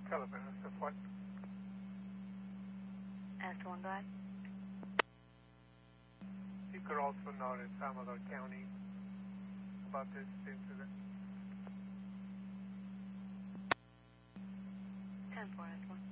Telephone, that's what? Asked one guy. You could also note in Amador County about this incident. 10-4, asked one.